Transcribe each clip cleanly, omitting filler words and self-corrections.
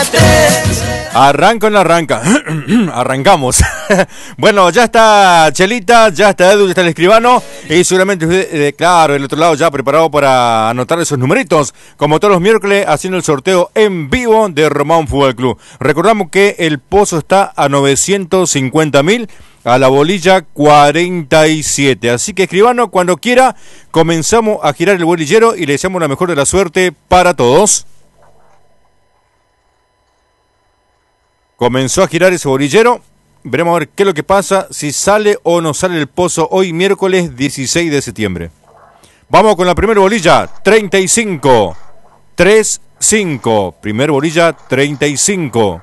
Arranca. Arrancamos. Bueno, ya está Chelita, ya está Edu, ya está el escribano. Y seguramente usted, claro, del otro lado ya preparado para anotar esos numeritos. Como todos los miércoles, haciendo el sorteo en vivo de Román Fútbol Club. Recordamos que el pozo está a 950.000. A la bolilla 47. Así que escribano, cuando quiera, comenzamos a girar el bolillero y le deseamos la mejor de la suerte para todos. Comenzó a girar ese bolillero. Veremos a ver qué es lo que pasa, si sale o no sale el pozo hoy miércoles 16 de septiembre. Vamos con la primera bolilla, 35. 3-5. Primer bolilla, 35.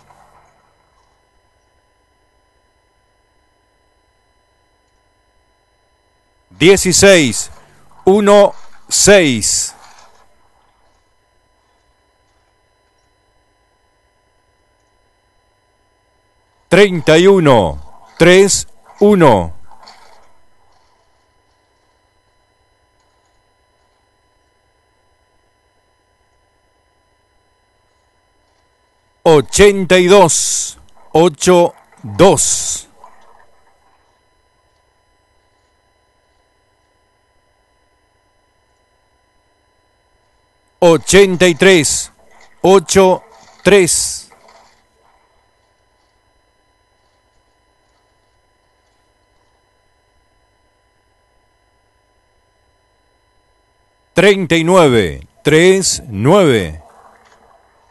16, 1, 6. 31, 3, 1. 82, 8, 2. 83, 8, 3. 39, 3, 9.